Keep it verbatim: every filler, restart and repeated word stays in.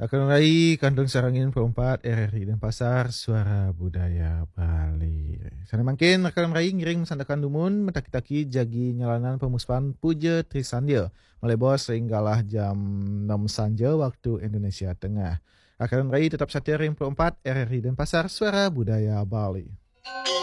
Akan Rai, Kandung Sarangin Perempat, R R I Denpasar, Suara Budaya Bali. Sana makin akan Rai ngiring sandakan dumun, metaki-taki jagi nyalanan pemuspan Puja Trisandya, melebos sehinggalah jam enam sanja waktu Indonesia Tengah. Akan Rai tetap setia ring Perempat, R R I Denpasar, Suara Budaya Bali.